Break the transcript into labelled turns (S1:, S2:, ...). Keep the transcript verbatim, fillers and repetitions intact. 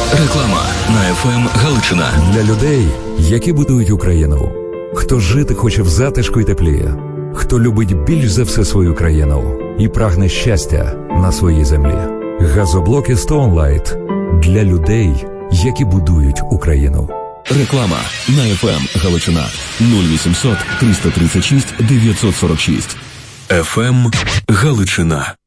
S1: Реклама на еф ем Галичина.
S2: Для людей, які будують Україну. Хто жити хоче в затишку й теплі. Хто любить більш за все свою країну і прагне щастя на своїй землі. Газоблоки Stone Light для людей, які будують Україну.
S1: Реклама на еф ем Галичина. нуль вісімсот триста тридцять шість дев'ятсот сорок шість. еф ем Галичина.